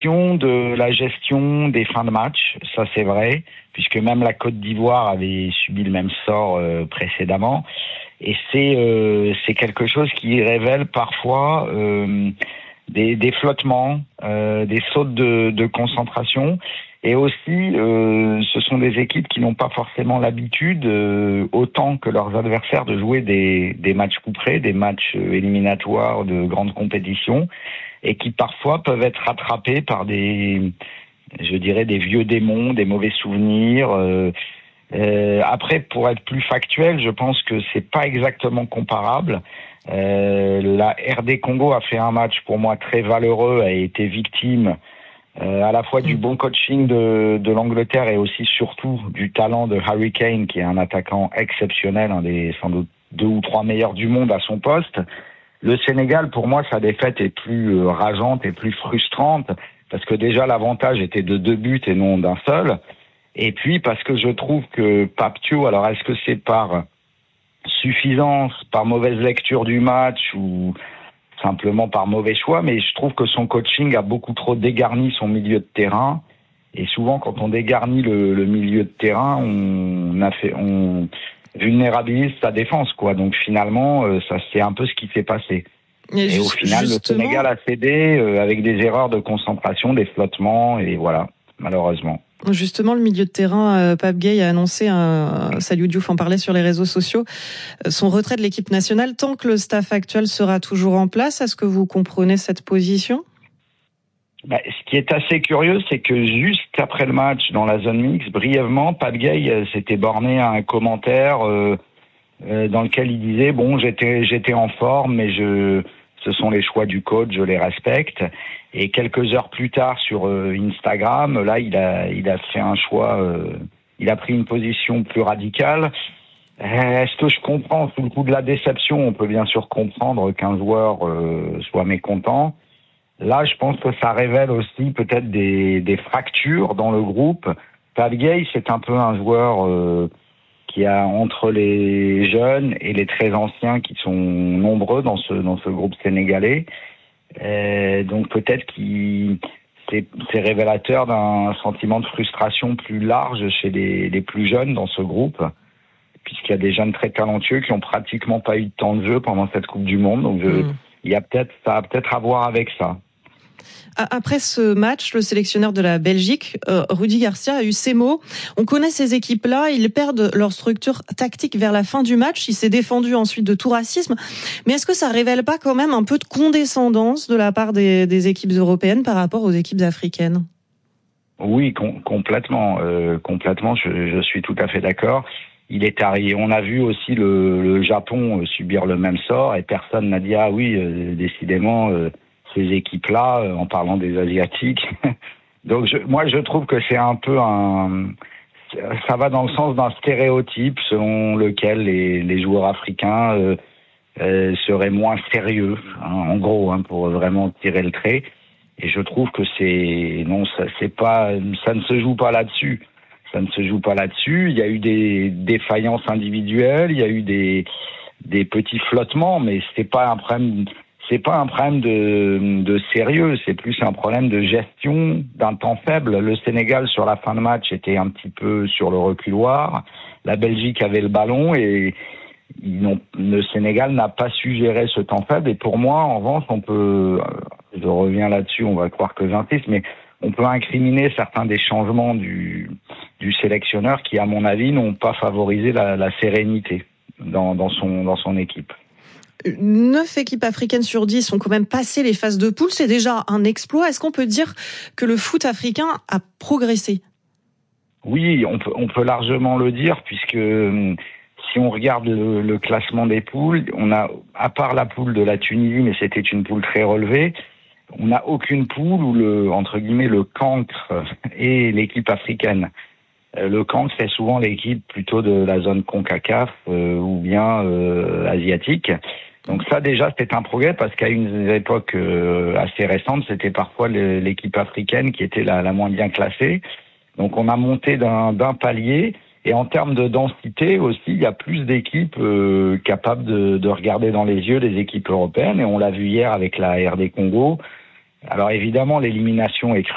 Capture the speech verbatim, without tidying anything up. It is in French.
question de la gestion des fins de match, ça c'est vrai, puisque même la Côte d'Ivoire avait subi le même sort euh, précédemment. Et c'est euh, c'est quelque chose qui révèle parfois euh, des, des flottements, euh, des sautes de, de concentration. Et aussi, euh, ce sont des équipes qui n'ont pas forcément l'habitude, euh, autant que leurs adversaires, de jouer des, des matchs couperés, des matchs éliminatoires de grandes compétitions, et qui parfois peuvent être rattrapés par des, je dirais, des vieux démons, des mauvais souvenirs. Euh, euh, après, pour être plus factuel, je pense que c'est pas exactement comparable. Euh, la R D Congo a fait un match pour moi très valeureux, a été victime Euh, à la fois du bon coaching de, de l'Angleterre et aussi surtout du talent de Harry Kane, qui est un attaquant exceptionnel, un des sans doute deux ou trois meilleurs du monde à son poste. Le Sénégal, pour moi, sa défaite est plus euh, rageante et plus frustrante, parce que déjà l'avantage était de deux buts et non d'un seul. Et puis parce que je trouve que Pape Thiaw, alors est-ce que c'est par suffisance, par mauvaise lecture du match ou simplement par mauvais choix, mais je trouve que son coaching a beaucoup trop dégarni son milieu de terrain. Et souvent, quand on dégarnit le, le milieu de terrain, on, a fait, on vulnérabilise sa défense, quoi. Donc finalement, euh, ça c'est un peu ce qui s'est passé. Et, et juste, au final, justement... le Sénégal a cédé euh, avec des erreurs de concentration, des flottements, et voilà, malheureusement. Justement, le milieu de terrain, euh, Pape Gueye a annoncé, un, Saliou Diouf en parlait sur les réseaux sociaux, euh, son retrait de l'équipe nationale tant que le staff actuel sera toujours en place. Est-ce que vous comprenez cette position ? Bah, ce qui est assez curieux, c'est que juste après le match, dans la zone mixte, brièvement, Pape Gueye euh, s'était borné à un commentaire euh, euh, dans lequel il disait « Bon, j'étais, j'étais en forme, mais je... ce sont les choix du coach, je les respecte ». Et quelques heures plus tard sur euh, Instagram, là, il a, il a fait un choix, euh, il a pris une position plus radicale. Euh, est-ce que je comprends, sous le coup de la déception, on peut bien sûr comprendre qu'un joueur euh, soit mécontent. Là, je pense que ça révèle aussi peut-être des, des fractures dans le groupe. Pape Gueye, c'est un peu un joueur euh, qui a entre les jeunes et les très anciens qui sont nombreux dans ce, dans ce groupe sénégalais. Euh, donc peut-être qu'il c'est, c'est révélateur d'un sentiment de frustration plus large chez les, les plus jeunes dans ce groupe, puisqu'il y a des jeunes très talentueux qui ont pratiquement pas eu de temps de jeu pendant cette Coupe du Monde. Donc je, mmh. il y a peut-être ça a peut-être à voir avec ça. Après ce match, le sélectionneur de la Belgique, euh, Rudi Garcia, a eu ces mots. On connaît ces équipes-là, ils perdent leur structure tactique vers la fin du match. Il s'est défendu ensuite de tout racisme. Mais est-ce que ça révèle pas quand même un peu de condescendance de la part des, des équipes européennes par rapport aux équipes africaines ? Oui, com- complètement. Euh, complètement, je, je suis tout à fait d'accord. Il est arrivé. On a vu aussi le, le Japon subir le même sort et personne n'a dit « Ah oui, euh, décidément... Euh, » ces équipes-là, euh, en parlant des Asiatiques. Donc, je, moi, je trouve que c'est un peu un... Ça va dans le sens d'un stéréotype selon lequel les, les joueurs africains euh, euh, seraient moins sérieux, hein, en gros, hein, pour vraiment tirer le trait. Et je trouve que c'est... Non, ça, c'est pas, ça ne se joue pas là-dessus. Ça ne se joue pas là-dessus. Il y a eu des défaillances individuelles, il y a eu des, des petits flottements, mais c'est pas un problème... C'est pas un problème de, de sérieux, c'est plus un problème de gestion d'un temps faible. Le Sénégal, sur la fin de match, était un petit peu sur le reculoir. La Belgique avait le ballon et ils n'ont, le Sénégal n'a pas su gérer ce temps faible. Et pour moi, en revanche, on peut, je reviens là-dessus, on va croire que j'insiste, mais on peut incriminer certains des changements du, du sélectionneur qui, à mon avis, n'ont pas favorisé la, la sérénité dans, dans son, dans son équipe. Neuf équipes africaines sur dix ont quand même passé les phases de poule. C'est déjà un exploit. Est-ce qu'on peut dire que le foot africain a progressé ? Oui, on peut, on peut largement le dire, puisque si on regarde le, le classement des poules, on a, à part la poule de la Tunisie, mais c'était une poule très relevée, on n'a aucune poule où le, entre guillemets, le cancre est l'équipe africaine. Le cancre, c'est souvent l'équipe plutôt de la zone CONCACAF euh, ou bien euh, asiatique. Donc ça, déjà, c'était un progrès parce qu'à une époque euh, assez récente, c'était parfois le, l'équipe africaine qui était la, la moins bien classée. Donc on a monté d'un, d'un palier. Et en termes de densité aussi, il y a plus d'équipes euh, capables de, de regarder dans les yeux les équipes européennes. Et on l'a vu hier avec la R D Congo. Alors évidemment, l'élimination est